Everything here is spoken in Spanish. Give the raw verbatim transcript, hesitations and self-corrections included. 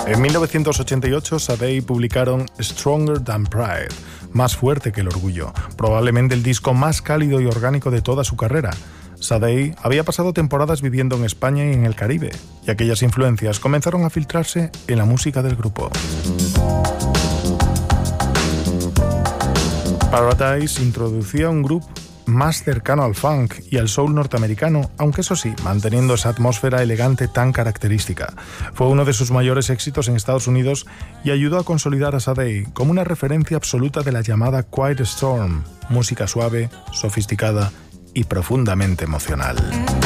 En mil novecientos ochenta y ocho, Sade publicaron Stronger Than Pride, Más fuerte que el orgullo, probablemente el disco más cálido y orgánico de toda su carrera. Sade había pasado temporadas viviendo en España y en el Caribe, y aquellas influencias comenzaron a filtrarse en la música del grupo. Paradise introducía un grupo más cercano al funk y al soul norteamericano, aunque eso sí, manteniendo esa atmósfera elegante tan característica. Fue uno de sus mayores éxitos en Estados Unidos y ayudó a consolidar a Sade como una referencia absoluta de la llamada Quiet Storm, música suave, sofisticada y profundamente emocional.